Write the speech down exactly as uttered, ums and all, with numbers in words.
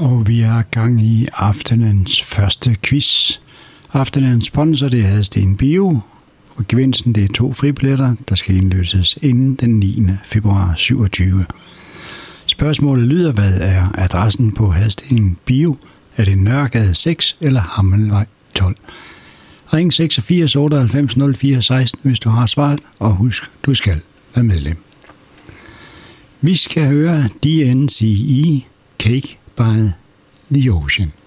Og vi er gang i aftenens første quiz. Aftenens sponsor, det er Hadsten Bio. Og gevinsten, det er to fribilletter, der skal indløses inden den niende februar syvogtyve. Spørgsmålet lyder, hvad er adressen på Hadsten Bio? Er det Nørregade seks eller Hammelvej tolv? Ring seksogfirs otteoghalvfems nul fire seksten, hvis du har svaret, og husk, du skal være medlem. Vi skal høre D N C E, Cake by the Ocean.